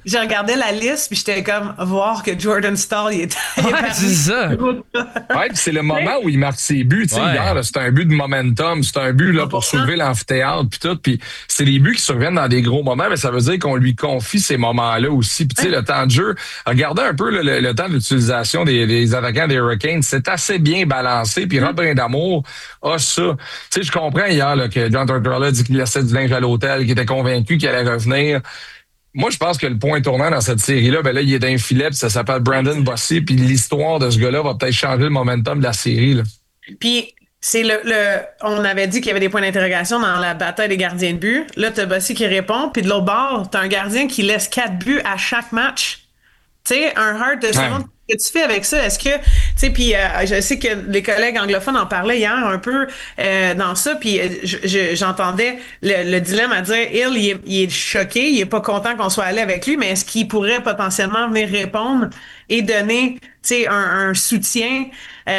je regardais la liste, puis j'étais comme, voir que Jordan Stahl, il était... Ouais, c'est ça. Ouais, puis c'est le moment où il marque ses buts. Tu sais, hier, là, c'est un but de momentum, c'est un but là, pour soulever l'amphithéâtre, puis tout. Puis c'est des buts qui surviennent dans des gros moments, mais ça veut dire qu'on lui confie ces moments-là aussi. Puis tu sais, le temps de jeu, regardez un peu le temps d'utilisation des attaquants des Hurricanes, c'est assez bien balancé. Puis Rod Brindamour a ça. Tu sais, je comprends hier là, que John Tortorella dit qu'il laissait du linge à l'hôtel, qu'il était convaincu qu'il allait revenir. Moi, je pense que le point tournant dans cette série-là, ben là, il est d'un filet, puis ça s'appelle Brandon Bossy, puis l'histoire de ce gars-là va peut-être changer le momentum de la série, là. Puis, c'est on avait dit qu'il y avait des points d'interrogation dans la bataille des gardiens de but. Là, t'as Bossy qui répond, puis de l'autre bord, t'as un gardien qui laisse 4 buts à chaque match. Tu sais, un Hart de seconde, qu'est-ce que tu fais avec ça? Est-ce que, tu sais, puis je sais que les collègues anglophones en parlaient hier un peu dans ça, puis j'entendais le dilemme à dire, il est choqué, il est pas content qu'on soit allé avec lui, mais est-ce qu'il pourrait potentiellement venir répondre et donner, tu sais, un soutien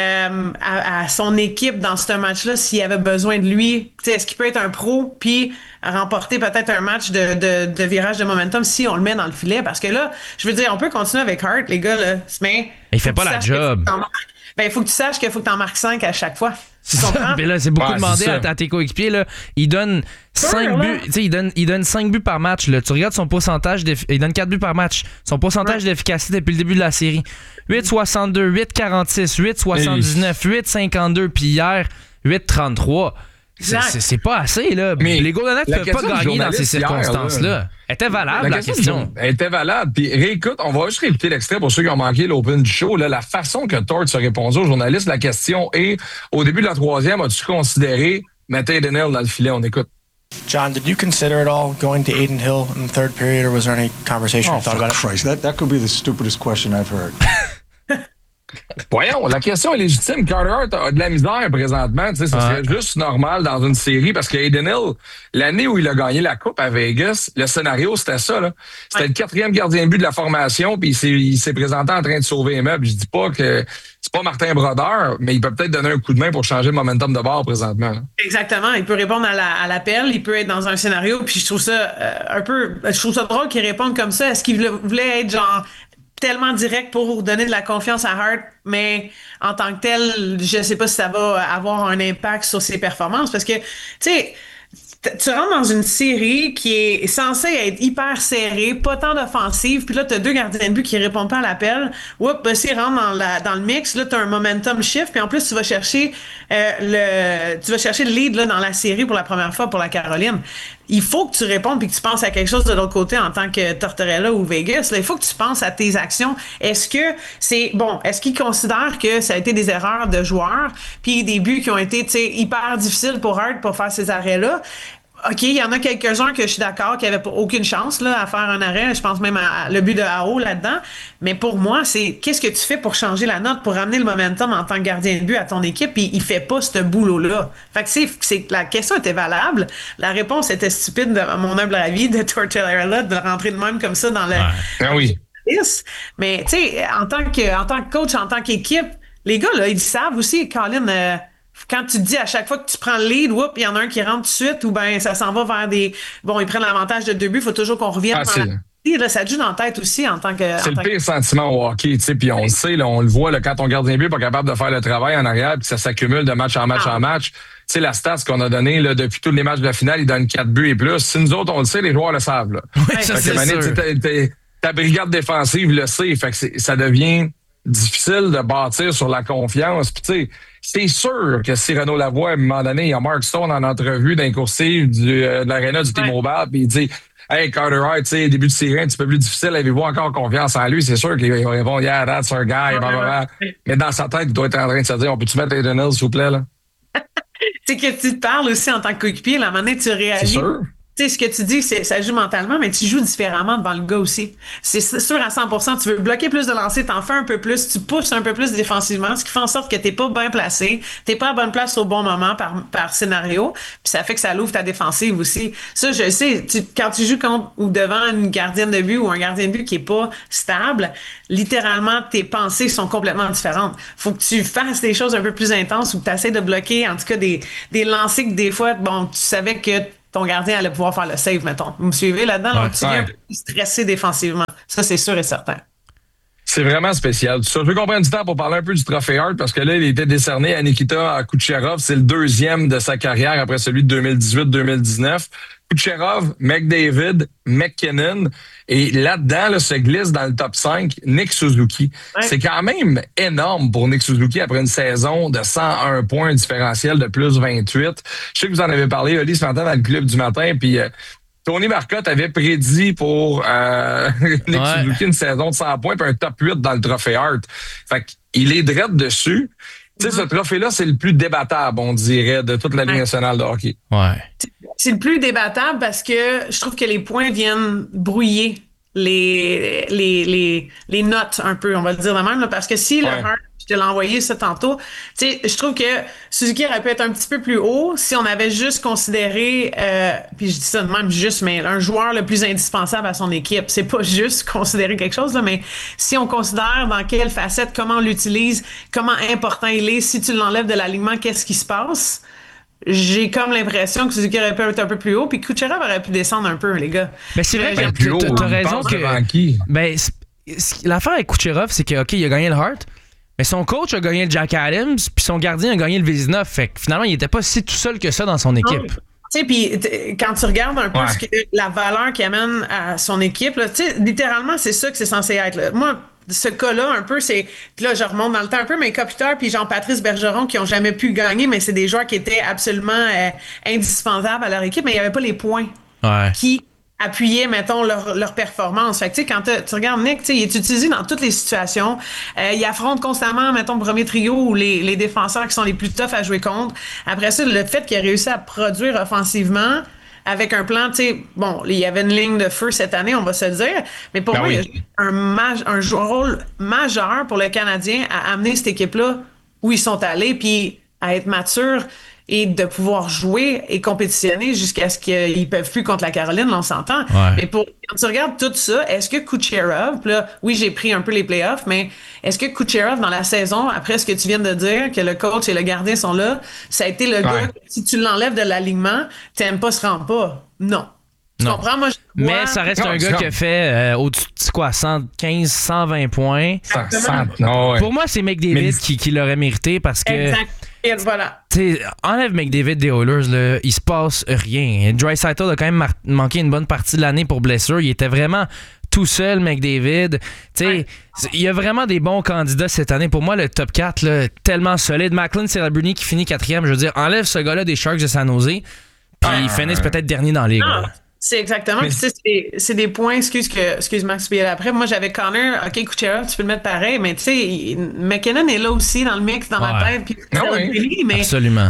à son équipe dans ce match-là s'il y avait besoin de lui? Tu sais, est-ce qu'il peut être un pro puis remporter peut-être un match de virage de momentum si on le met dans le filet? Parce que là, je veux dire, on peut continuer avec Hart, les gars, là, mais il fait pas la job. Il faut que tu saches qu'il faut que tu en marques 5 à chaque fois. C'est ça. Mais là, c'est beaucoup demandé à tes coéquipiers. Là. Il donne 5 buts. Tu sais, il donne 5 buts par match. Là. Tu regardes son pourcentage. Il donne 4 buts par match. Son pourcentage d'efficacité depuis le début de la série. 8,62, 8,46, 8,79, 8,52. Puis hier, 8,33. C'est pas assez, là. Mais les Golden Knights ne peuvent pas gagner dans ces circonstances-là. Elle était valable, la question. Elle était valable. Puis réécoute, on va juste répéter l'extrait pour ceux qui ont manqué l'open du show. Là, la façon que Torts a répondu aux journalistes, la question est, au début de la troisième, as-tu considéré mettre Adin Hill dans le filet? On écoute. John, did you consider at all going to Adin Hill in the third period, or was there any conversation you thought about it? Christ, that could be the stupidest question I've heard. Voyons, la question est légitime. Carter Hart a de la misère présentement. Tu sais, ça serait juste normal dans une série parce que Adin Hill, l'année où il a gagné la Coupe à Vegas, le scénario, c'était ça, là. C'était le 4e gardien de but de la formation, puis il s'est présenté en train de sauver les meubles. Je dis pas que c'est pas Martin Brodeur, mais il peut peut-être donner un coup de main pour changer le momentum de bord présentement, là. Exactement. Il peut répondre à l'appel, il peut être dans un scénario, puis je trouve ça je trouve ça drôle qu'il réponde comme ça. Est-ce qu'il voulait être genre tellement direct pour donner de la confiance à Hart, mais en tant que tel, je sais pas si ça va avoir un impact sur ses performances parce que, tu sais, tu rentres dans une série qui est censée être hyper serrée, pas tant d'offensive, puis là, t'as 2 gardiens de but qui répondent pas à l'appel. Oups, Bossy rentre dans le mix, là, t'as un momentum shift, puis en plus, tu vas chercher le lead là, dans la série pour la première fois pour la Caroline. Il faut que tu répondes puis que tu penses à quelque chose de l'autre côté en tant que Tortorella ou Vegas. Là, il faut que tu penses à tes actions. Est-ce qu'ils considèrent que ça a été des erreurs de joueurs puis des buts qui ont été, tu sais, hyper difficiles pour Hart pour faire ces arrêts-là? OK, il y en a quelques-uns que je suis d'accord qui n'avaient aucune chance là, à faire un arrêt. Je pense même à le but de Ao là-dedans. Mais pour moi, c'est qu'est-ce que tu fais pour changer la note, pour ramener le momentum en tant que gardien de but à ton équipe, puis il fait pas ce boulot-là. Fait que la question était valable. La réponse était stupide, à mon humble avis, de Tortorella de rentrer de même comme ça dans le... Ah oui. Mais tu sais, en tant que coach, en tant qu'équipe, les gars, là, ils savent aussi, Colin... quand tu te dis à chaque fois que tu prends le lead, il y en a un qui rentre tout de suite, ou ben ça s'en va vers des... Bon, ils prennent l'avantage de 2 buts, il faut toujours qu'on revienne dans la... Là, ça te joue dans la tête aussi en tant que... C'est le pire sentiment au hockey, tu sais, puis on le sait, là, on le voit là, quand ton gardien de but n'est pas capable de faire le travail en arrière, puis ça s'accumule de match en match en match. Tu sais, la stats qu'on a donnée là, depuis tous les matchs de la finale, il donne 4 buts et plus. Si nous autres, on le sait, les joueurs le savent. Là. Oui, ça, c'est sûr. Ta brigade défensive le sait, fait que ça devient difficile de bâtir sur la confiance. Puis tu sais, c'est sûr que si Renaud Lavoie, à un moment donné, il y a Mark Stone en entrevue d'un coursier de l'aréna du T-Mobile, puis il dit « Hey, Carter Hart, tu sais, début de série un petit peu plus difficile, avez-vous encore confiance en lui? » C'est sûr qu'ils vont répondre « Yeah, that's our guy. » Mais dans sa tête, il doit être en train de se dire « On peut-tu mettre Adin Hill, s'il vous plaît? » là? Tu sais, que tu te parles aussi en tant que coéquipier, là, à un moment donné, tu réagis. C'est sûr. Tu sais, ce que tu dis, ça joue mentalement, mais tu joues différemment devant le gars aussi. C'est sûr à 100%, tu veux bloquer plus de lancers, t'en fais un peu plus, tu pousses un peu plus défensivement, ce qui fait en sorte que t'es pas bien placé, t'es pas à bonne place au bon moment par scénario, puis ça fait que ça l'ouvre ta défensive aussi. Ça, je sais, quand tu joues contre ou devant une gardienne de but ou un gardien de but qui est pas stable, littéralement, tes pensées sont complètement différentes. Faut que tu fasses des choses un peu plus intenses ou que tu essaies de bloquer, en tout cas, des lancers que des fois, bon, tu savais que ton gardien allait pouvoir faire le save, mettons. Vous me suivez là-dedans? Donc, tu viens un peu stressé défensivement. Ça, c'est sûr et certain. C'est vraiment spécial. Je veux qu'on prenne du temps pour parler un peu du trophée Hart parce que là, il était décerné à Nikita Kucherov. C'est le 2e de sa carrière après celui de 2018-2019. Kucherov, McDavid, McKinnon. Et là-dedans, là, se glisse dans le top 5 Nick Suzuki. Ouais. C'est quand même énorme pour Nick Suzuki après une saison de 101 points différentiel de plus 28. Je sais que vous en avez parlé, Oli, ce matin dans le club du matin. Puis Tony Marcotte avait prédit pour Nick Suzuki une saison de 100 points puis un top 8 dans le trophée Hart. Fait qu'il est direct dessus. Tu sais, ce trophée-là, c'est le plus débattable, on dirait, de toute la Ligue nationale de hockey. Ouais. C'est le plus débattable parce que je trouve que les points viennent brouiller les notes un peu, on va le dire de même, là, parce que si le Hart, je te l'ai envoyé ça tantôt, tu sais, je trouve que Suzuki aurait pu être un petit peu plus haut si on avait juste considéré, puis je dis ça de même juste, mais un joueur le plus indispensable à son équipe. C'est pas juste considérer quelque chose, là, mais si on considère dans quelle facette, comment on l'utilise, comment important il est, si tu l'enlèves de l'alignement, qu'est-ce qui se passe? J'ai comme l'impression que Suzuki aurait pu être un peu plus haut, puis Kucherov aurait pu descendre un peu, les gars. Ben c'est vrai que t'as raison que. Ben, l'affaire avec Kucherov, c'est que, OK, il a gagné le Hart, mais son coach a gagné le Jack Adams, puis son gardien a gagné le Vizina. Fait que finalement, il était pas si tout seul que ça dans son équipe. Tu sais, puis quand tu regardes un peu la valeur qu'il amène à son équipe, tu sais, littéralement, c'est ça que c'est censé être. Là. Moi, ce cas-là, un peu, c'est... Puis là, je remonte dans le temps un peu, mais Kopitar puis Jean-Patrice Bergeron qui ont jamais pu gagner, mais c'est des joueurs qui étaient absolument indispensables à leur équipe, mais il n'y avait pas les points qui appuyaient, mettons, leur performance. Fait que, tu sais, quand tu regardes Nick, tu sais, il est utilisé dans toutes les situations. Il affronte constamment, mettons, le premier trio ou les défenseurs qui sont les plus toughs à jouer contre. Après ça, le fait qu'il a réussi à produire offensivement avec un plan, tu sais, bon, il y avait une ligne de feu cette année, on va se le dire, mais pour moi, il y a un rôle majeur pour le Canadien à amener cette équipe-là où ils sont allés, puis à être mature et de pouvoir jouer et compétitionner jusqu'à ce qu'ils peuvent plus contre la Caroline, là, on s'entend. Mais quand tu regardes tout ça, est-ce que Kucherov, là, oui, j'ai pris un peu les playoffs, mais est-ce que Kucherov, dans la saison, après ce que tu viens de dire, que le coach et le gardien sont là, ça a été le gars, si tu l'enlèves de l'alignement, t'aimes pas, se rend pas? Non. Tu comprends? Moi, mais ça reste un gars qui a fait au-dessus de quoi, 115, 120 points. Pour moi, c'est McDavid qui l'aurait mérité parce que... Exact. Et voilà. Enlève McDavid des Oilers, là, il se passe rien. Draisaitl a quand même manqué une bonne partie de l'année pour blessure. Il était vraiment tout seul, McDavid. Il y a vraiment des bons candidats cette année. Pour moi, le top 4, là, tellement solide. Macklin Celebrini qui finit 4e. Je veux dire, enlève ce gars-là des Sharks de San Jose, puis ils finissent peut-être dernier dans la ligue. C'est exactement. C'est des points, excuse Max, puis après, moi j'avais Connor, OK, Kucherov, tu peux le mettre pareil, mais tu sais, McKinnon est là aussi dans le mix, dans ma tête, puis mais absolument.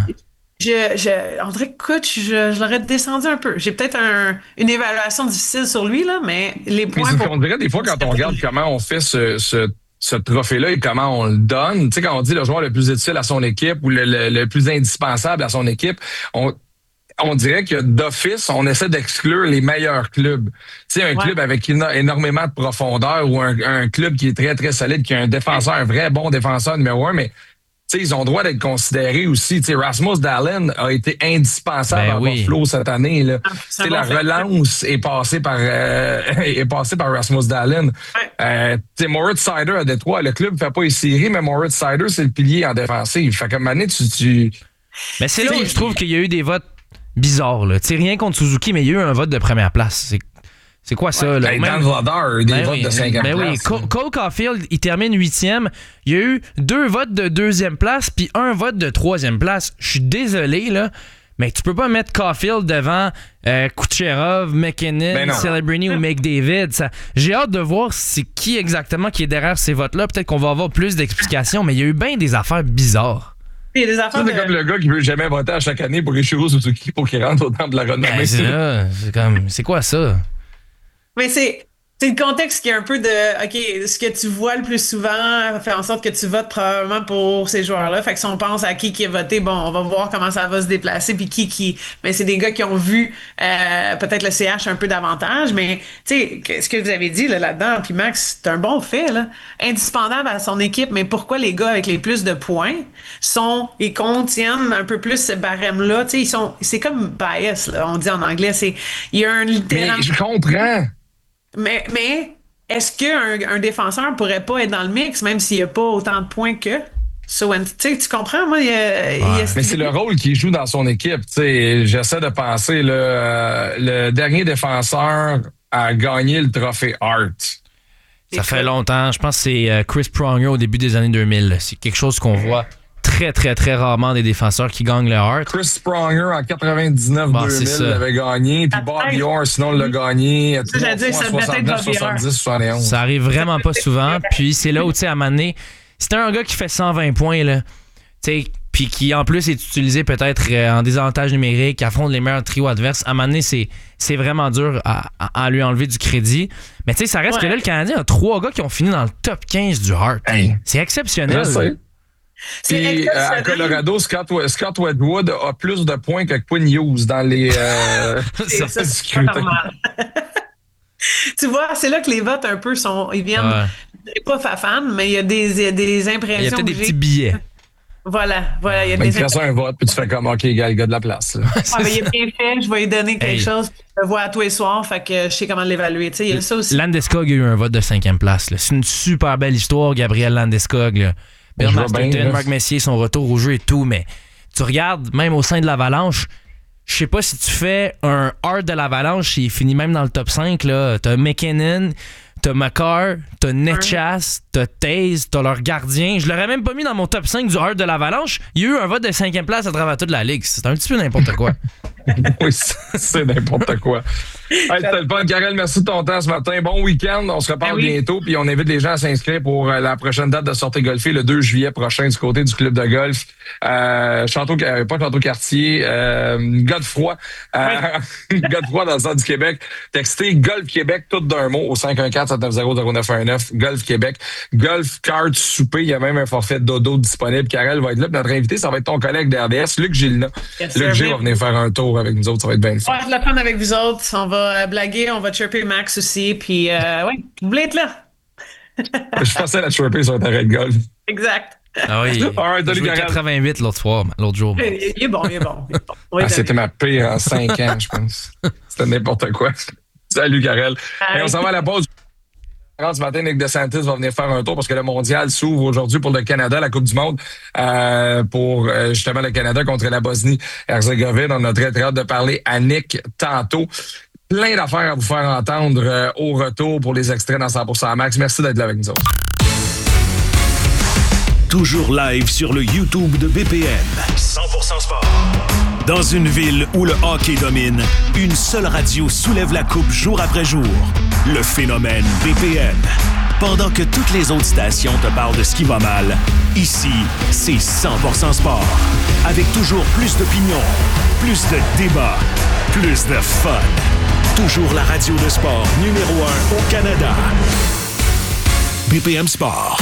On dirait que écoute, je l'aurais descendu un peu. J'ai peut-être une évaluation difficile sur lui, là, mais les points... On dirait des fois, quand on regarde comment on fait ce trophée-là et comment on le donne, tu sais, quand on dit le joueur le plus utile à son équipe ou le plus indispensable à son équipe, on dirait que d'office, on essaie d'exclure les meilleurs clubs. Tu sais, un club avec énormément de profondeur ou un club qui est très, très solide, qui a un défenseur, un vrai bon défenseur numéro 1, mais tu sais, ils ont le droit d'être considérés aussi. Tu sais, Rasmus Dahlin a été indispensable à Buffalo cette année, là. La relance est passée par Rasmus Dahlin. Tu sais, Moritz Seider à Détroit, le club ne fait pas les séries, mais Moritz Seider, c'est le pilier en défensive. Fait comme année, Mais c'est là où je trouve qu'il y a eu des votes bizarre, là. Tu sais, rien contre Suzuki, mais il y a eu un vote de première place. C'est quoi ça, là? Dan Vladar, des votes de 50 places. Oui, Cole Caulfield, il termine 8e. Il y a eu 2 votes de 2e place, puis 1 vote de 3e place. Je suis désolé, là, mais tu peux pas mettre Caulfield devant Kucherov, McKinnon, Celebrini ou McDavid. J'ai hâte de voir c'est qui exactement qui est derrière ces votes-là. Peut-être qu'on va avoir plus d'explications, mais il y a eu bien des affaires bizarres. C'est comme le gars qui veut jamais voter à chaque année pour Ichiro Suzuki pour qu'il rentre au temple de la renommée. C'est quoi ça? Mais c'est le contexte qui est un peu de OK, ce que tu vois le plus souvent fait en sorte que tu votes probablement pour ces joueurs-là. Fait que si on pense à qui a voté, bon, on va voir comment ça va se déplacer puis qui. Mais c'est des gars qui ont vu peut-être le CH un peu davantage. Mais tu sais, ce que vous avez dit là-dedans, puis Max, c'est un bon fait, là. Indispensable à son équipe, mais pourquoi les gars avec les plus de points ils contiennent un peu plus ce barème-là? Tu sais, c'est comme bias, là, on dit en anglais. Il y a un littéralement. Mais je comprends. Mais est-ce qu'un défenseur pourrait pas être dans le mix, même s'il n'y a pas autant de points que? Tu comprends? Moi, mais c'est le rôle qu'il joue dans son équipe. J'essaie de penser, le dernier défenseur a gagné le trophée Hart. Ça fait longtemps. Je pense que c'est Chris Pronger au début des années 2000. C'est quelque chose qu'on voit très, très, très rarement des défenseurs qui gagnent le Hart. Chris Pronger en 99-2000 l'avait gagné, puis Bobby Orr, sinon, l'a gagné. Ça 70-71. Ça arrive vraiment pas souvent. Puis c'est là où, tu sais, à un moment donné, c'était un gars qui fait 120 points, là. Tu sais, puis qui en plus est utilisé peut-être en désavantage numérique, qui affronte les meilleurs trios adverses. À un moment donné, c'est vraiment dur à lui enlever du crédit. Mais tu sais, ça reste que là, le Canadien a 3 gars qui ont fini dans le top 15 du Hart. Hey. C'est exceptionnel. Je sais. Puis à Colorado, Scott Wedgwood a plus de points que Quinn Hughes dans les... ça, c'est pas normal. Tu vois, c'est là que les votes un peu ils viennent... C'est pas fan, mais il y a des impressions. Il y a peut-être des petits billets. Voilà. Il y a il te reste un vote, puis tu fais comme, OK, gars, le gars de la place. Mais il est bien fait, je vais lui donner quelque chose, je le vois à tous les soirs, fait que je sais comment l'évaluer. Il y a ça aussi. Landeskog a eu un vote de 5e place. Là. C'est une super belle histoire, Gabriel Landeskog. Bill Masterton, Marc Messier, son retour au jeu et tout, mais tu regardes, même au sein de l'Avalanche, je sais pas si tu fais un Hart de l'Avalanche, il finit même dans le top 5. Là. T'as McKinnon, t'as McCarr, t'as Netchas, t'as Taze, t'as leur gardien. Je l'aurais même pas mis dans mon top 5 du Hart de l'Avalanche. Il y a eu un vote de 5e place à travers toute la ligue. C'est un petit peu n'importe quoi. Oui, c'est n'importe quoi. Hey, c'était le fun. Karel, merci de ton temps ce matin. Bon week-end. On se reparle bientôt. Puis on invite les gens à s'inscrire pour la prochaine date de sortie golfée le 2 juillet prochain du côté du club de golf. Pas Château-Cartier, Godefroy. Godefroy dans le centre du Québec. Textez Golf Québec, tout d'un mot, au 514-790-0919. Golf Québec. Golf, carte, souper. Il y a même un forfait dodo disponible. Karel va être là. Puis notre invité, ça va être ton collègue d'RDS, Luc Gilna. Luc G va venir faire un tour avec nous autres. Ça va être bien le fun. On va te la prendre avec vous autres. On va blaguer, on va chirper Max aussi. Puis, vous voulez être là. Je pensais la chirper sur un terrain de golf. Exact. Ah oui, il a joué 88 l'autre jour. Il est bon. C'était ma pire en 5 ans, je pense. C'était n'importe quoi. Salut, Karel. Et on s'en va à la pause. Ce matin, Nick DeSantis va venir faire un tour parce que le mondial s'ouvre aujourd'hui pour le Canada, la Coupe du monde, pour justement le Canada contre la Bosnie-Herzégovine. On a très hâte de parler à Nick tantôt. Plein d'affaires à vous faire entendre au retour pour les extraits dans 100% Max. Merci d'être là avec nous autres. Toujours live sur le YouTube de BPM. 100% Sport. Dans une ville où le hockey domine, une seule radio soulève la coupe jour après jour. Le phénomène BPM. Pendant que toutes les autres stations te parlent de ce qui va mal, ici, c'est 100% Sport. Avec toujours plus d'opinions, plus de débats, plus de fun. Toujours la radio de sport numéro 1 au Canada. BPM Sport.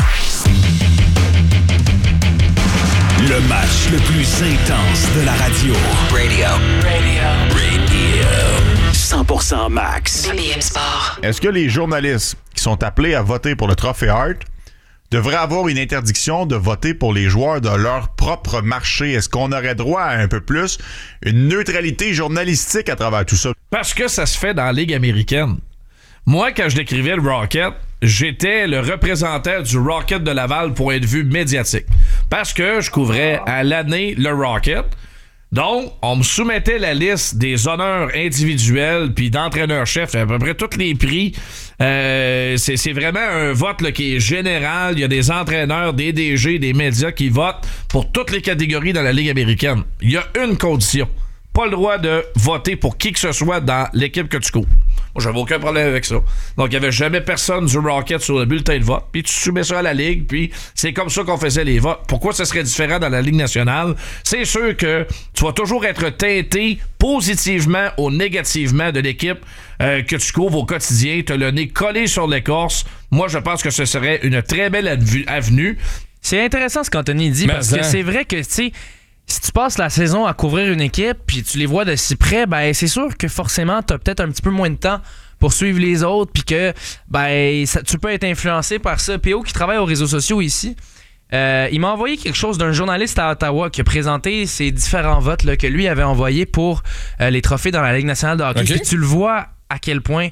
Le match le plus intense de la radio. Radio. 100% Max. BPM Sport. Est-ce que les journalistes qui sont appelés à voter pour le trophée Hart devraient avoir une interdiction de voter pour les joueurs de leur propre marché? Est-ce qu'on aurait droit à un peu plus une neutralité journalistique à travers tout ça? Parce que ça se fait dans la Ligue américaine. Moi, quand je décrivais le Rocket, j'étais le représentant du Rocket de Laval pour être vu médiatique. Parce que je couvrais à l'année le Rocket. Donc, on me soumettait la liste des honneurs individuels puis d'entraîneur-chef, à peu près tous les prix. C'est vraiment un vote là, qui est général. Il y a des entraîneurs, des DG, des médias qui votent pour toutes les catégories dans la Ligue américaine. Il y a une condition. Pas le droit de voter pour qui que ce soit dans l'équipe que tu couvres. Moi, j'avais aucun problème avec ça. Donc, il n'y avait jamais personne du Rocket sur le bulletin de vote. Puis, tu soumets ça à la Ligue, puis c'est comme ça qu'on faisait les votes. Pourquoi ça serait différent dans la Ligue nationale? C'est sûr que tu vas toujours être teinté positivement ou négativement de l'équipe que tu couvres au quotidien. Tu as le nez collé sur l'écorce. Moi, je pense que ce serait une très belle avenue. C'est intéressant ce qu'Anthony dit, parce que c'est vrai que, tu sais, si tu passes la saison à couvrir une équipe puis tu les vois de si près, ben c'est sûr que forcément tu as peut-être un petit peu moins de temps pour suivre les autres puis que tu peux être influencé par ça. PO qui travaille aux réseaux sociaux ici, il m'a envoyé quelque chose d'un journaliste à Ottawa qui a présenté ces différents votes là, que lui avait envoyés pour les trophées dans la Ligue nationale de hockey. Puis tu le vois à quel point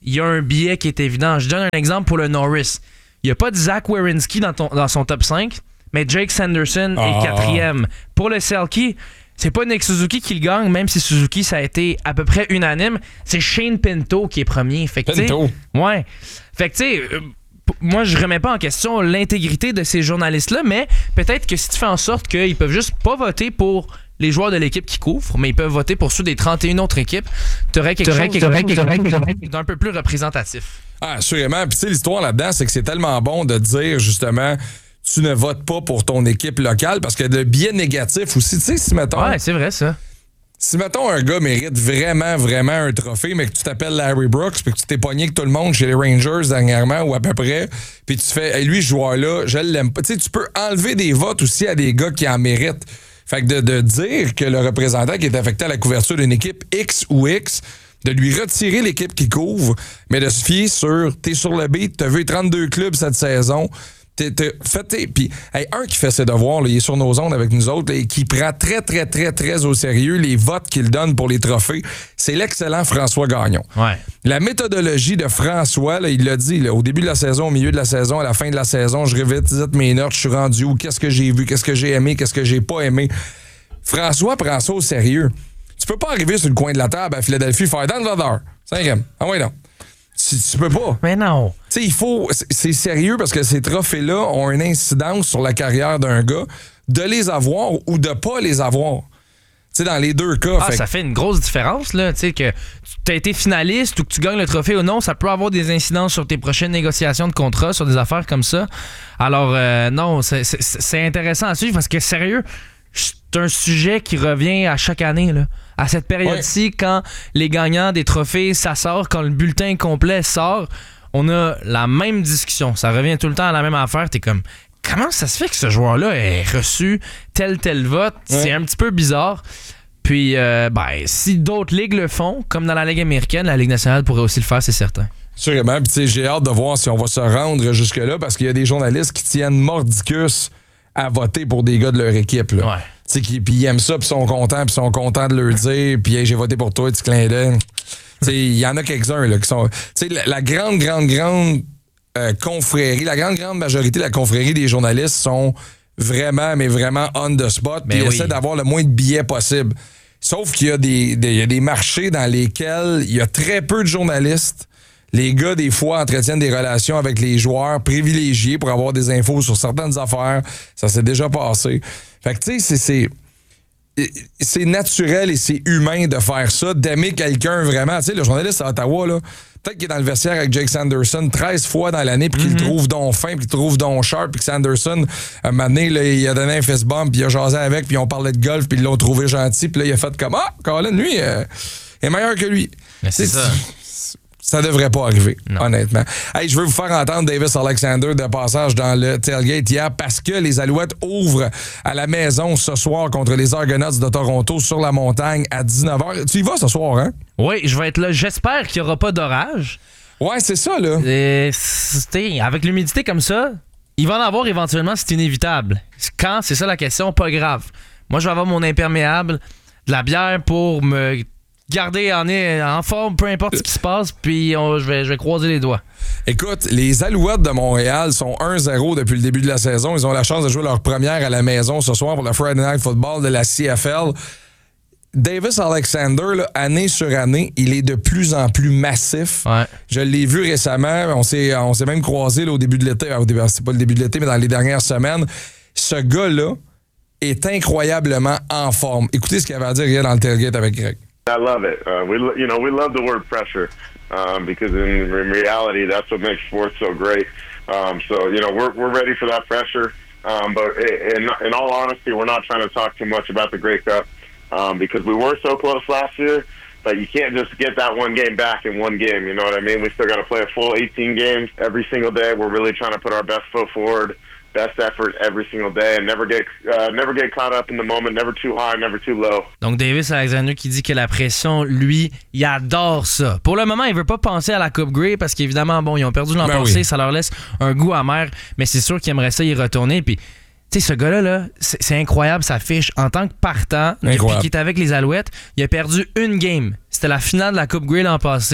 il y a un biais qui est évident. Je donne un exemple pour le Norris. Il n'y a pas de Zach Werenski dans son top 5, mais Jake Sanderson est 4e. Pour le Selke, c'est pas Nick Suzuki qui le gagne, même si Suzuki, ça a été à peu près unanime. C'est Shane Pinto qui est premier. Fait que, Pinto? Ouais. Fait que, tu sais, moi, je remets pas en question l'intégrité de ces journalistes-là, mais peut-être que si tu fais en sorte qu'ils peuvent juste pas voter pour les joueurs de l'équipe qui couvrent, mais ils peuvent voter pour ceux des 31 autres équipes, t'aurais quelque chose d'un peu plus représentatif. Ah, assurément. Puis tu sais, l'histoire là-dedans, c'est que c'est tellement bon de dire, justement, tu ne votes pas pour ton équipe locale, parce que le biais négatif aussi, tu sais, si mettons... Ouais, c'est vrai, ça. Si, mettons, un gars mérite vraiment, vraiment un trophée, mais que tu t'appelles Larry Brooks, puis que tu t'es pogné avec tout le monde chez les Rangers dernièrement, ou à peu près, puis tu fais, hey, lui, ce joueur-là, je l'aime pas. Tu sais, tu peux enlever des votes aussi à des gars qui en méritent. Fait que de dire que le représentant qui est affecté à la couverture d'une équipe X ou X, de lui retirer l'équipe qui couvre, mais de se fier sur, t'es sur le beat, t'as vu 32 clubs cette saison, puis un qui fait ses devoirs, là, il est sur nos ondes avec nous autres, là, et qui prend très, très, très, très au sérieux les votes qu'il donne pour les trophées, c'est l'excellent François Gagnon. Ouais. La méthodologie de François, là, il l'a dit, là, au début de la saison, au milieu de la saison, à la fin de la saison, je revisite mes notes, je suis rendu où, qu'est-ce que j'ai vu, qu'est-ce que j'ai aimé, qu'est-ce que j'ai pas aimé. François prend ça au sérieux. Tu peux pas arriver sur le coin de la table à Philadelphie et faire Dan Vladar, 5e. Ah ouais, non. Tu peux pas. Mais non. Tu sais, il faut. C'est sérieux parce que ces trophées-là ont une incidence sur la carrière d'un gars, de les avoir ou de pas les avoir. Tu sais, dans les deux cas. Ça fait une grosse différence, là. Tu sais, que tu as été finaliste ou que tu gagnes le trophée ou non, ça peut avoir des incidences sur tes prochaines négociations de contrat, sur des affaires comme ça. Alors, non, c'est intéressant à suivre parce que, sérieux, c'est un sujet qui revient à chaque année, là. À cette période-ci, quand les gagnants des trophées, ça sort, quand le bulletin complet sort, on a la même discussion. Ça revient tout le temps à la même affaire. T'es comme, comment ça se fait que ce joueur-là ait reçu tel vote? Ouais. C'est un petit peu bizarre. Puis, si d'autres ligues le font, comme dans la Ligue américaine, la Ligue nationale pourrait aussi le faire, c'est certain. Sûrement. Puis, tu sais, j'ai hâte de voir si on va se rendre jusque-là parce qu'il y a des journalistes qui tiennent mordicus à voter pour des gars de leur équipe, là. Ouais. Puis ils aiment ça, puis sont contents de leur dire, puis hey, j'ai voté pour toi, petit clin d'œil. Il y en a quelques-uns là, qui sont. La grande confrérie, la grande majorité de la confrérie des journalistes sont vraiment, mais vraiment on the spot, puis essaient d'avoir le moins de billets possible. Sauf qu'il y a des marchés dans lesquels il y a très peu de journalistes. Les gars, des fois, entretiennent des relations avec les joueurs privilégiés pour avoir des infos sur certaines affaires. Ça s'est déjà passé. Fait que, tu sais, c'est naturel et c'est humain de faire ça, d'aimer quelqu'un vraiment. Tu sais, le journaliste à Ottawa, là, peut-être qu'il est dans le vestiaire avec Jake Sanderson 13 fois dans l'année, puis qu'il le trouve donc fin, puis qu'il le trouve donc sharp, puis que Sanderson, un moment donné, là, il a donné un fist bump, puis il a jasé avec, puis on parlait de golf, puis ils l'ont trouvé gentil, puis là, il a fait comme « Ah, Colin, lui, est meilleur que lui. » Mais c'est ça. Ça devrait pas arriver, honnêtement. Hey, je veux vous faire entendre Davis Alexander de passage dans le tailgate hier parce que les Alouettes ouvrent à la maison ce soir contre les Argonauts de Toronto sur la montagne à 19h. Tu y vas ce soir, hein? Oui, je vais être là. J'espère qu'il n'y aura pas d'orage. Ouais, c'est ça, là. Avec l'humidité comme ça, il va en avoir éventuellement, c'est inévitable. Quand? C'est ça la question, pas grave. Moi, je vais avoir mon imperméable, de la bière pour me garder en forme, peu importe ce qui se passe, puis je vais croiser les doigts. Écoute, les Alouettes de Montréal sont 1-0 depuis le début de la saison. Ils ont la chance de jouer leur première à la maison ce soir pour le Friday Night Football de la CFL. Davis Alexander, là, année sur année, il est de plus en plus massif. Ouais. Je l'ai vu récemment. On s'est même croisés là, au début de l'été. C'est pas le début de l'été, mais dans les dernières semaines. Ce gars-là est incroyablement en forme. Écoutez ce qu'il avait à dire hier dans le tailgate avec Greg. I love it. We love the word pressure because in reality, that's what makes sports so great. So we're ready for that pressure. But in all honesty, we're not trying to talk too much about the Grey Cup because we were so close last year. But you can't just get that one game back in one game. You know what I mean? We still got to play a full 18 games every single day. We're really trying to put our best foot forward. Best effort every single day and never get caught up in the moment, never too high, never too low. Donc Davis Alexander qui dit que la pression, lui, il adore ça. Pour le moment, il veut pas penser à la Coupe Grey parce qu'évidemment, bon, ils ont perdu l'an passé, ça leur laisse un goût amer, mais c'est sûr qu'il aimerait ça y retourner. Puis, tu sais, ce gars-là, là, c'est incroyable sa fiche en tant que partant. Depuis qu'il est avec les Alouettes, il a perdu une game. C'était la finale de la Coupe Grey l'an passé.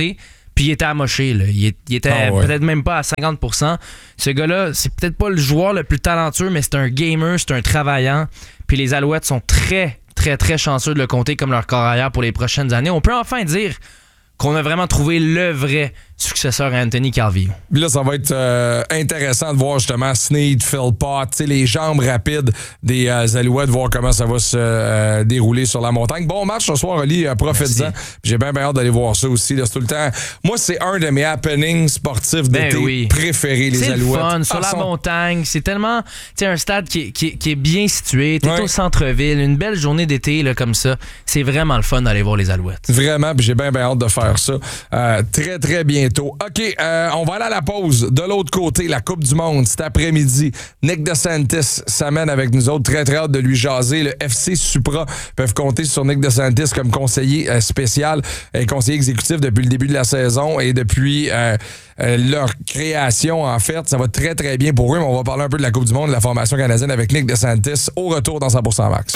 puis il était amoché. Là. Il était peut-être même pas à 50%. Ce gars-là, c'est peut-être pas le joueur le plus talentueux, mais c'est un gamer, c'est un travaillant. Puis les Alouettes sont très, très, très chanceux de le compter comme leur corps arrière pour les prochaines années. On peut enfin dire qu'on a vraiment trouvé le vrai successeur à Anthony Calvillo. Puis là, ça va être intéressant de voir justement Snead, Philpott, les jambes rapides des Alouettes, voir comment ça va se dérouler sur la montagne. Bon match ce soir, Oli, profite-en. J'ai bien hâte d'aller voir ça aussi. Là, c'est tout le temps. Moi, c'est un de mes happenings sportifs d'été préférés, les Alouettes. C'est le fun, sur la montagne. C'est tellement un stade qui est bien situé. T'es au centre-ville. Une belle journée d'été là, comme ça. C'est vraiment le fun d'aller voir les Alouettes. Vraiment, puis j'ai bien hâte de faire ça. Très, très bientôt. OK, on va aller à la pause. De l'autre côté, la Coupe du Monde, cet après-midi. Nick DeSantis s'amène avec nous autres. Très, très hâte de lui jaser. Le FC Supra peuvent compter sur Nick DeSantis comme conseiller spécial et conseiller exécutif depuis le début de la saison et depuis leur création, en fait. Ça va très, très bien pour eux, mais on va parler un peu de la Coupe du Monde, de la formation canadienne avec Nick DeSantis au retour dans 100% Max.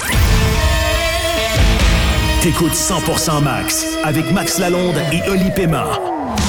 T'écoutes 100% Max avec Max Lalonde et Oli Pema.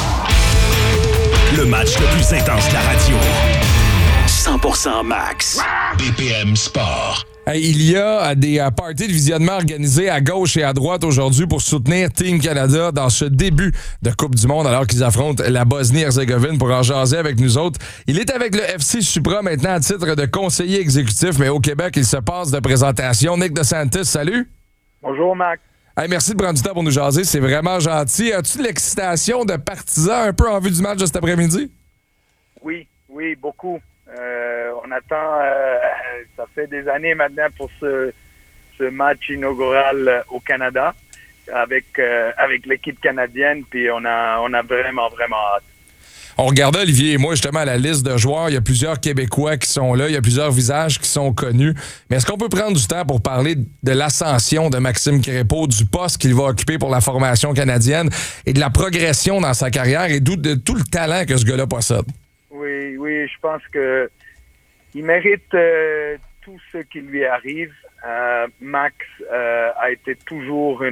Le match le plus intense de la radio. 100% Max. BPM Sport. Il y a des parties de visionnement organisées à gauche et à droite aujourd'hui pour soutenir Team Canada dans ce début de Coupe du Monde alors qu'ils affrontent la Bosnie-Herzégovine. Pour en jaser avec nous autres, il est avec le FC Supra maintenant à titre de conseiller exécutif, mais au Québec, il se passe de présentation. Nick DeSantis, salut. Bonjour, Max. Hey, merci de prendre du temps pour nous jaser, c'est vraiment gentil. As-tu de l'excitation de partisan un peu en vue du match de cet après-midi? Oui, beaucoup. On attend, ça fait des années maintenant pour ce match inaugural au Canada avec l'équipe canadienne, puis on a vraiment, vraiment hâte. On regardait, Olivier et moi, justement, la liste de joueurs. Il y a plusieurs Québécois qui sont là. Il y a plusieurs visages qui sont connus. Mais est-ce qu'on peut prendre du temps pour parler de l'ascension de Maxime Crépeau, du poste qu'il va occuper pour la formation canadienne et de la progression dans sa carrière et de tout le talent que ce gars-là possède? Oui, je pense que il mérite tout ce qui lui arrive. Max a été toujours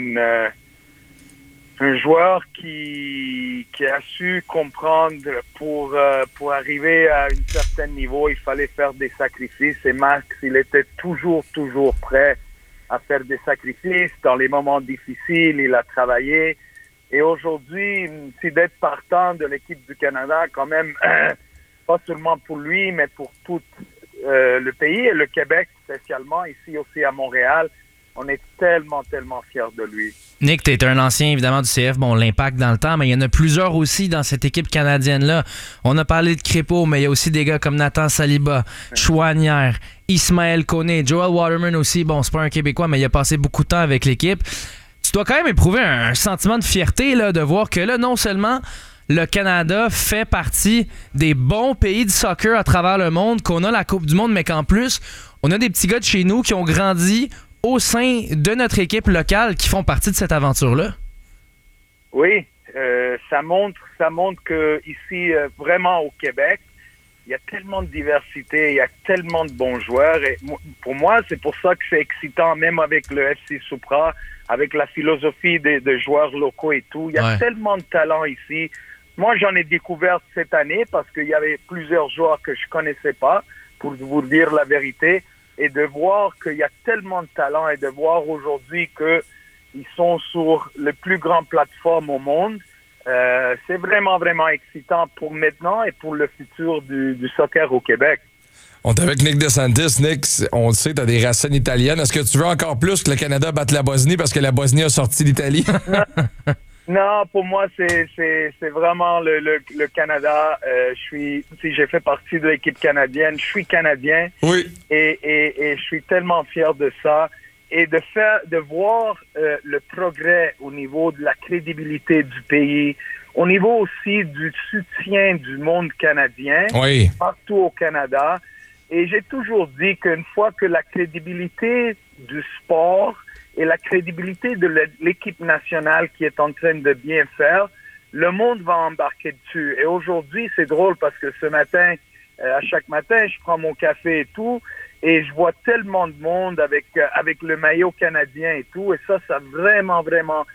un joueur qui a su comprendre pour arriver à un certain niveau, il fallait faire des sacrifices. Et Max, il était toujours prêt à faire des sacrifices. Dans les moments difficiles, il a travaillé. Et aujourd'hui, c'est d'être partant de l'équipe du Canada, quand même, pas seulement pour lui, mais pour tout le pays et le Québec spécialement, ici aussi à Montréal. On est tellement fiers de lui. Nick, tu es un ancien, évidemment, du CF. Bon, l'impact dans le temps, mais il y en a plusieurs aussi dans cette équipe canadienne-là. On a parlé de Crépeau, mais il y a aussi des gars comme Nathan Saliba, Chouanière, Ismaël Koné, Joel Waterman aussi. Bon, c'est pas un Québécois, mais il a passé beaucoup de temps avec l'équipe. Tu dois quand même éprouver un sentiment de fierté là, de voir que là, non seulement le Canada fait partie des bons pays de soccer à travers le monde, qu'on a la Coupe du Monde, mais qu'en plus, on a des petits gars de chez nous qui ont grandi au sein de notre équipe locale qui font partie de cette aventure-là? Oui, ça montre que ici, vraiment au Québec, il y a tellement de diversité, il y a tellement de bons joueurs. Et pour moi, c'est pour ça que c'est excitant, même avec le FC Supra, avec la philosophie de joueurs locaux et tout. Il y a tellement de talent ici. Moi, j'en ai découvert cette année parce qu'il y avait plusieurs joueurs que je connaissais pas, pour vous dire la vérité. Et de voir qu'il y a tellement de talent et de voir aujourd'hui qu'ils sont sur les plus grandes plateformes au monde, c'est vraiment, vraiment excitant pour maintenant et pour le futur du soccer au Québec. On est avec Nick DeSantis. Nick, on le sait, tu as des racines italiennes. Est-ce que tu veux encore plus que le Canada batte la Bosnie parce que la Bosnie a sorti l'Italie? Non, pour moi, c'est vraiment le Canada. J'ai fait partie de l'équipe canadienne. Je suis Canadien. Oui. Et je suis tellement fier de ça. Et de voir le progrès au niveau de la crédibilité du pays, au niveau aussi du soutien du monde canadien, partout au Canada. Et j'ai toujours dit qu'une fois que la crédibilité du sport et la crédibilité de l'équipe nationale qui est en train de bien faire, le monde va embarquer dessus. Et aujourd'hui, c'est drôle parce que ce matin, à chaque matin, je prends mon café et tout, et je vois tellement de monde avec le maillot canadien et tout, et ça vraiment, vraiment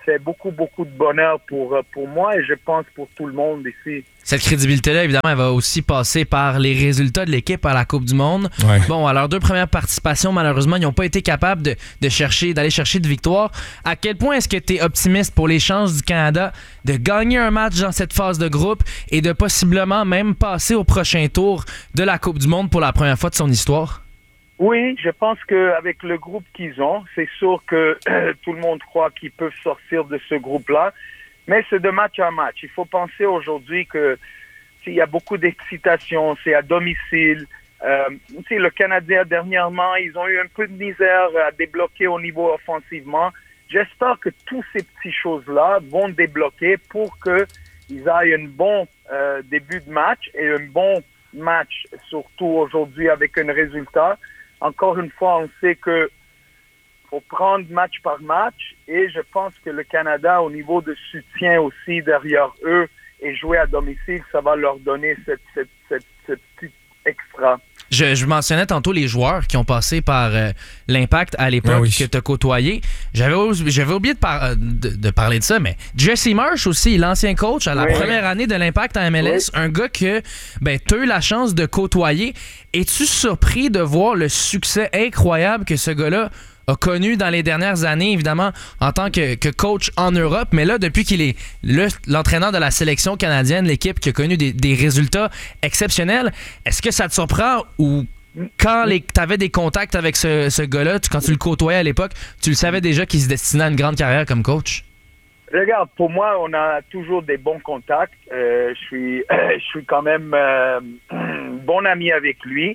c'est beaucoup, beaucoup de bonheur pour moi et je pense pour tout le monde ici. Cette crédibilité-là, évidemment, elle va aussi passer par les résultats de l'équipe à la Coupe du Monde. Ouais. Bon, à leurs 2 premières participations, malheureusement, ils n'ont pas été capables d'aller chercher de victoires. À quel point est-ce que tu es optimiste pour les chances du Canada de gagner un match dans cette phase de groupe et de possiblement même passer au prochain tour de la Coupe du Monde pour la première fois de son histoire? Oui, je pense qu'avec le groupe qu'ils ont, c'est sûr que tout le monde croit qu'ils peuvent sortir de ce groupe-là. Mais c'est de match à match. Il faut penser aujourd'hui que s'il y a beaucoup d'excitation, c'est à domicile. Le Canadien, dernièrement, ils ont eu un peu de misère à débloquer au niveau offensivement. J'espère que tous ces petites choses-là vont débloquer pour qu'ils aient un bon début de match et un bon match, surtout aujourd'hui avec un résultat. Encore une fois, on sait que faut prendre match par match et je pense que le Canada, au niveau de soutien aussi derrière eux et jouer à domicile, ça va leur donner cette petite extra. Je mentionnais tantôt les joueurs qui ont passé par l'Impact à l'époque que tu as côtoyé. J'avais oublié de parler de ça, mais Jesse Marsh aussi, l'ancien coach à la première année de l'Impact en MLS, un gars que tu as eu la chance de côtoyer. Es-tu surpris de voir le succès incroyable que ce gars-là a connu dans les dernières années, évidemment, en tant que coach en Europe, mais là, depuis qu'il est l'entraîneur de la sélection canadienne, l'équipe qui a connu des résultats exceptionnels, est-ce que ça te surprend ou quand tu avais des contacts avec ce gars-là, quand tu le côtoyais à l'époque, tu le savais déjà qu'il se destinait à une grande carrière comme coach? Regarde, pour moi, on a toujours des bons contacts. Je suis quand même bon ami avec lui.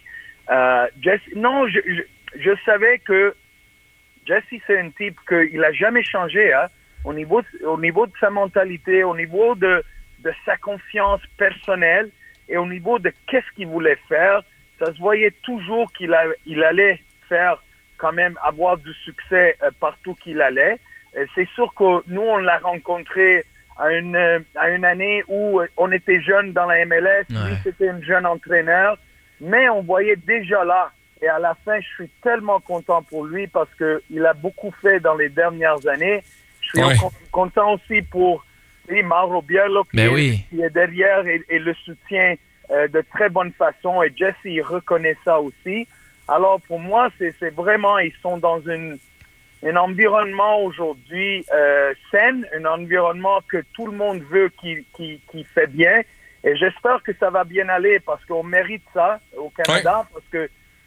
Je savais que Jesse, c'est un type qu'il a jamais changé, hein, au niveau de sa mentalité, au niveau de sa confiance personnelle et au niveau de qu'est-ce qu'il voulait faire. Ça se voyait toujours qu'il allait faire quand même avoir du succès partout qu'il allait. C'est sûr que nous, on l'a rencontré à une année où on était jeunes dans la MLS. Ouais. Lui, c'était un jeune entraîneur, mais on voyait déjà là. Et à la fin, je suis tellement content pour lui parce qu'il a beaucoup fait dans les dernières années. Je suis content aussi pour Mauro Biello qui est derrière et le soutient de très bonne façon. Et Jesse, il reconnaît ça aussi. Alors pour moi, c'est vraiment, ils sont dans un environnement aujourd'hui sain, un environnement que tout le monde veut qui fait bien. Et j'espère que ça va bien aller parce qu'on mérite ça au Canada parce que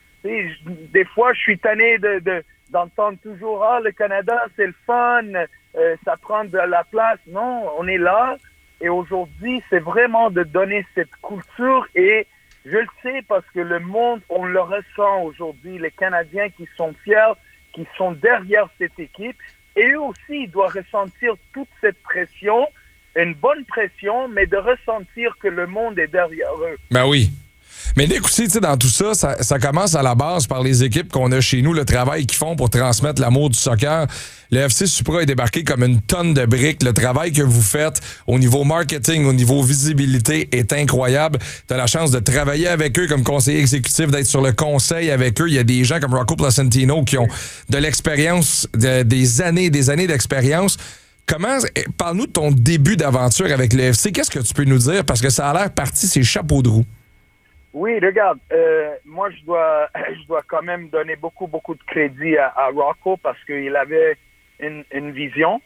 des fois, je suis tanné d'entendre toujours « Ah, le Canada, c'est le fun, ça prend de la place. » Non, on est là. Et aujourd'hui, c'est vraiment de donner cette culture. Et je le sais parce que le monde, on le ressent aujourd'hui. Les Canadiens qui sont fiers, qui sont derrière cette équipe. Et eux aussi, ils doivent ressentir toute cette pression, une bonne pression, mais de ressentir que le monde est derrière eux. Ben oui. Mais Nick aussi, dans tout ça, ça commence à la base par les équipes qu'on a chez nous, le travail qu'ils font pour transmettre l'amour du soccer. Le FC Supra est débarqué comme une tonne de briques. Le travail que vous faites au niveau marketing, au niveau visibilité est incroyable. Tu as la chance de travailler avec eux comme conseiller exécutif, d'être sur le conseil avec eux. Il y a des gens comme Rocco Placentino qui ont de l'expérience, des années d'expérience. Parle-nous de ton début d'aventure avec le FC. Qu'est-ce que tu peux nous dire? Parce que ça a l'air parti, c'est chapeau de roue. Oui, regarde, moi je dois quand même donner beaucoup de crédit à Rocco parce qu'il avait une vision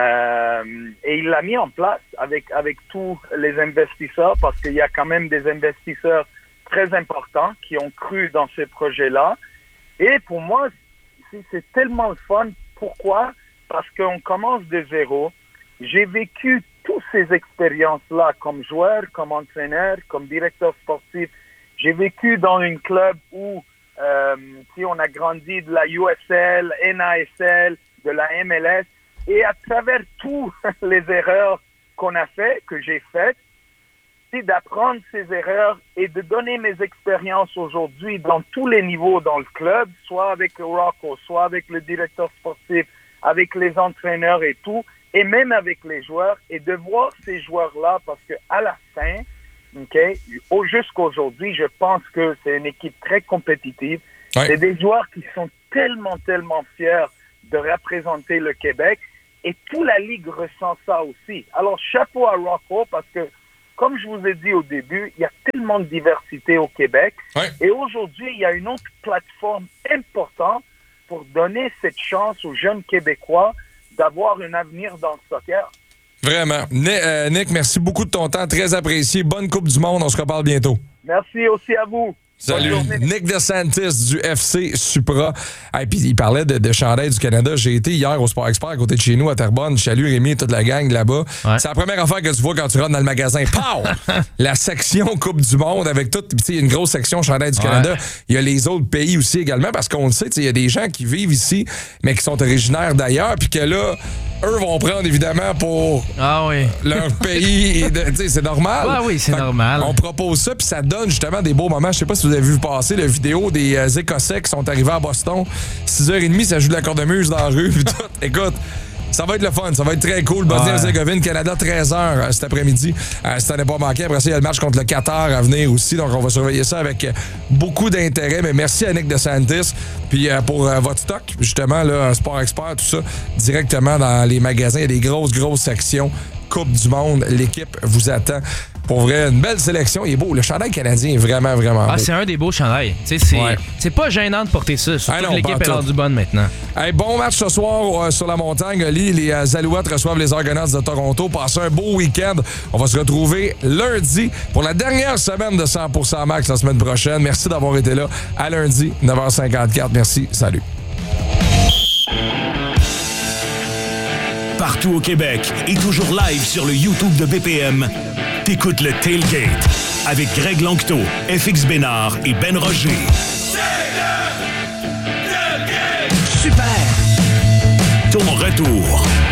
et il l'a mis en place avec tous les investisseurs parce qu'il y a quand même des investisseurs très importants qui ont cru dans ce projet-là. Et pour moi, c'est tellement le fun. Pourquoi? Parce qu'on commence de zéro. J'ai vécu toutes ces expériences-là comme joueur, comme entraîneur, comme directeur sportif. J'ai vécu dans un club où on a grandi de la USL, NASL, de la MLS. Et à travers toutes les erreurs qu'on a faites, que j'ai faites, c'est d'apprendre ces erreurs et de donner mes expériences aujourd'hui dans tous les niveaux dans le club, soit avec Rocco, soit avec le directeur sportif, avec les entraîneurs et tout, et même avec les joueurs, et de voir ces joueurs-là, parce qu'à la fin, jusqu'aujourd'hui, je pense que c'est une équipe très compétitive. Ouais. C'est des joueurs qui sont tellement fiers de représenter le Québec. Et toute la Ligue ressent ça aussi. Alors, chapeau à Rocco parce que, comme je vous ai dit au début, il y a tellement de diversité au Québec. Ouais. Et aujourd'hui, il y a une autre plateforme importante pour donner cette chance aux jeunes Québécois d'avoir un avenir dans le soccer. Vraiment. Nick, merci beaucoup de ton temps. Très apprécié. Bonne Coupe du Monde. On se reparle bientôt. Merci aussi à vous. Salut. Nick DeSantis du FC Supra. Et puis il parlait de chandail du Canada. J'ai été hier au Sport Expert à côté de chez nous à Terrebonne. Je salue Rémi et toute la gang là-bas. Ouais. C'est la première affaire que tu vois quand tu rentres dans le magasin. Pow! La section Coupe du Monde avec tout. Il y a une grosse section chandail du Canada. Il y a les autres pays aussi également parce qu'on le sait, il y a des gens qui vivent ici mais qui sont originaires d'ailleurs puis que là, eux vont prendre évidemment pour leur pays. C'est normal. Ah oui, c'est normal. On propose ça puis ça donne justement des beaux moments. Je sais pas si vous avez vu passer la vidéo des Écossais qui sont arrivés à Boston. 6h30, ça joue de la cornemuse dans la rue. Puis tout. Écoute, ça va être le fun. Ça va être très cool. Bosnie-Herzégovine, Canada, 13h cet après-midi. Si ça n'est pas manqué. Après ça, il y a le match contre le Qatar à venir aussi. Donc, on va surveiller ça avec beaucoup d'intérêt. Mais merci à Nick DeSantis. Puis pour votre stock, justement, là, Sport Expert, tout ça, directement dans les magasins. Il y a des grosses sections. Coupe du Monde. L'équipe vous attend. Pour vrai, une belle sélection. Il est beau. Le chandail canadien est vraiment beau. C'est un des beaux chandails. C'est pas gênant de porter ça. Surtout que l'équipe est rendue bonne maintenant. Hey, bon match ce soir sur la montagne. Les Alouettes reçoivent les Argonauts de Toronto. Passez un beau week-end. On va se retrouver lundi pour la dernière semaine de 100% Max la semaine prochaine. Merci d'avoir été là. À lundi, 9h54. Merci. Salut. Partout au Québec et toujours live sur le YouTube de BPM, t'écoutes le Tailgate avec Greg Lanctot, FX Bénard et Ben Roger. C'est le Tailgate! Super! Ton retour